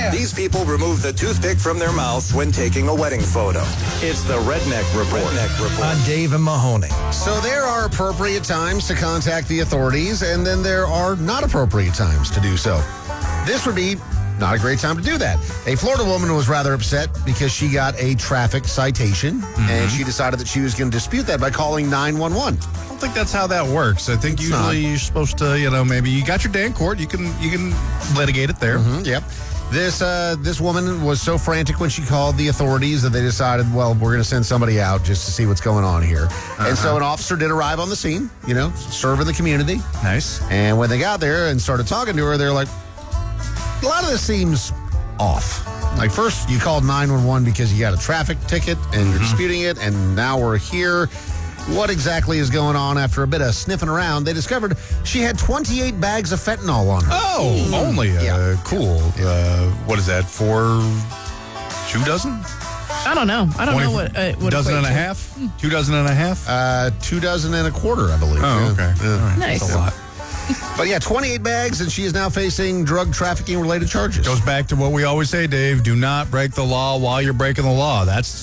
These people remove the toothpick from their mouths when taking a wedding photo. It's the Redneck Report. On Dave and Mahoney. So there are appropriate times to contact the authorities, and then there are not appropriate times to do so. This would be not a great time to do that. A Florida woman was rather upset because she got a traffic citation, and she decided that she was going to dispute that by calling 911. I don't think that's how that works. I think usually you're supposed to, maybe you got your day in court. You can litigate it there. Yep. This woman was so frantic when she called the authorities that they decided, well, we're going to send somebody out just to see what's going on here. And so an officer did arrive on the scene, serving the community. Nice. And when they got there and started talking to her, they're like, a lot of this seems off. Like, first you called 911 because you got a traffic ticket and you're disputing it, and now we're here. What exactly is going on? After a bit of sniffing around, they discovered she had 28 bags of fentanyl on her. Oh, only? Cool. What is that, 2 dozen? I don't know. I don't know what dozen and a half? 2 dozen and a half? 2 dozen and a quarter, I believe. Oh, okay. Yeah. All right. Nice. That's a lot. But yeah, 28 bags, and she is now facing drug trafficking related charges. Goes back to what we always say, Dave. Do not break the law while you're breaking the law. That's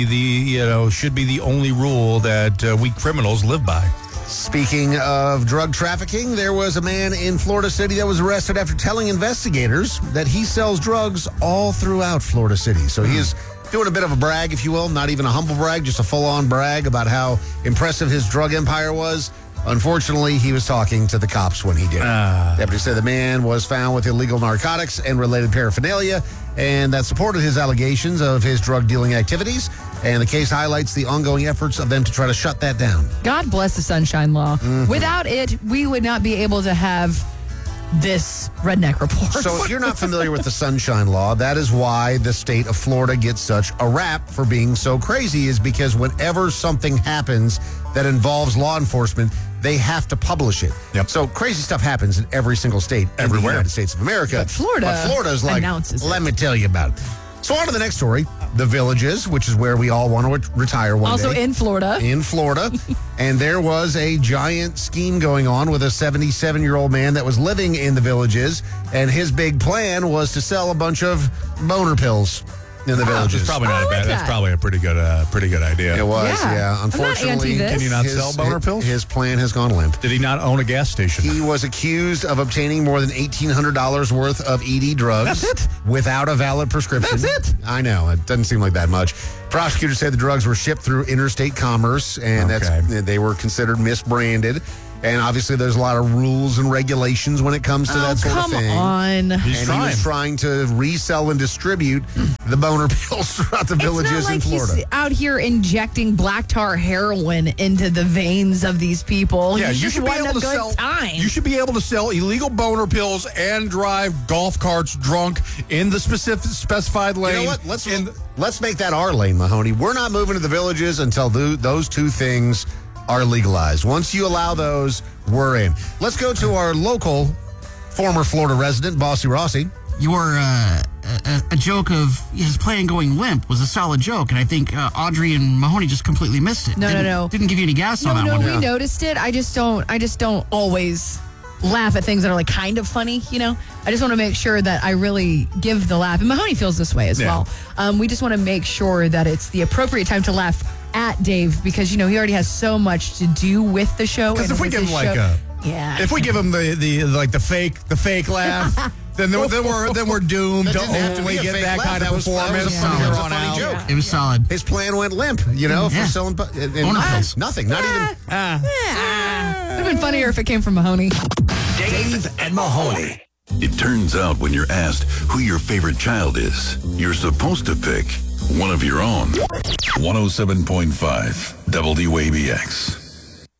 the should be the only rule that we criminals live by. Speaking of drug trafficking, there was a man in Florida City that was arrested after telling investigators that he sells drugs all throughout Florida City. So he is doing a bit of a brag, if you will, not even a humble brag, just a full-on brag about how impressive his drug empire was. Unfortunately, he was talking to the cops when he did it. Deputies said the man was found with illegal narcotics and related paraphernalia, and that supported his allegations of his drug dealing activities. And the case highlights the ongoing efforts of them to try to shut that down. God bless the Sunshine Law. Without it, we would not be able to have this Redneck Report. So if you're not familiar with the Sunshine Law, that is why the state of Florida gets such a rap for being so crazy, is because whenever something happens that involves law enforcement, they have to publish it. Yep. So crazy stuff happens in every single state in the United States of America. But Florida's like, announces let me tell you about it. So on to the next story. The Villages, which is where we all want to retire one Also day. in Florida. In Florida. And there was a giant scheme going on with a 77-year-old man that was living in the Villages. And his big plan was to sell a bunch of boner pills in the Villages. It's probably not a bad. That's probably a pretty good idea. It was, yeah. I'm not Unfortunately, anti this. Can you not sell boner pills? His plan has gone limp. Did he not own a gas station? He was accused of obtaining more than $1,800 worth of ED drugs. That's it? Without a valid prescription. That's it? I know. It doesn't seem like that much. Prosecutors said the drugs were shipped through interstate commerce, and they were considered misbranded. And obviously, there's a lot of rules and regulations when it comes to that sort of thing. Come on. He was trying to resell and distribute the boner pills throughout the Villages in Florida. He's out here injecting black tar heroin into the veins of these people. Yeah, He's you just should be wanting able a to good sell. time. You should be able to sell illegal boner pills and drive golf carts drunk in the specified lane. You know what? Let's make that our lane, Mahoney. We're not moving to the Villages until those two things are legalized. Once you allow those, we're in. Let's go to our local former Florida resident, Bossy Rossi. Your a joke of his plan going limp was a solid joke, and I think Audrey and Mahoney just completely missed it. No. Didn't give you any gas on that one. We noticed it. I just don't always laugh at things that are like kind of funny, I just want to make sure that I really give the laugh. And Mahoney feels this way as well. We just want to make sure that it's the appropriate time to laugh at Dave, because he already has so much to do with the show. Because if we give him if we give him the fake laugh, then we're doomed to only get that kind of performance from here on out. Joke. It was solid. His plan went limp, for selling nothing. Not even. It would have been funnier if it came from Mahoney. Dave and Mahoney. It turns out when you're asked who your favorite child is, you're supposed to pick one of your own. 107.5 WABX.